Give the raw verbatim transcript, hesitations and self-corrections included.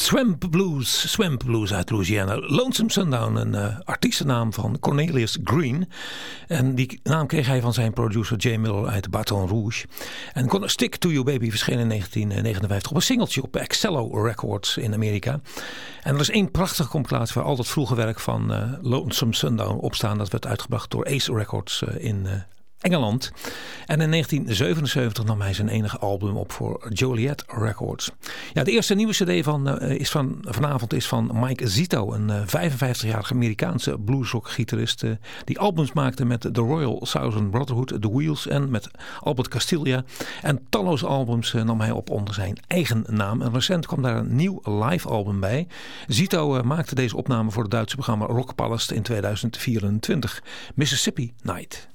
Swamp Blues, Swamp Blues uit Louisiana. Lonesome Sundown, een uh, artiestennaam van Cornelius Green. En die naam kreeg hij van zijn producer Jay Miller uit Baton Rouge. En Gonna Stick to You Baby verscheen in negentien negenenvijftig op een singeltje op Excello Records in Amerika. En er is één prachtige compilatie waar al dat vroege werk van uh, Lonesome Sundown op staan. Dat werd uitgebracht door Ace Records uh, in uh, Engeland. En in negentien zevenenzeventig nam hij zijn enige album op voor Joliet Records. Ja, de eerste nieuwe cd van, uh, is van, vanavond is van Mike Zito, een uh, vijfenvijftigjarige Amerikaanse bluesrock-gitarist uh, die albums maakte met The Royal Southern Brotherhood, The Wheels en met Albert Castilla. En talloze albums uh, nam hij op onder zijn eigen naam. En recent kwam daar een nieuw live album bij. Zito uh, maakte deze opname voor het Duitse programma Rock Palace in tweeduizend vierentwintig. Mississippi Night.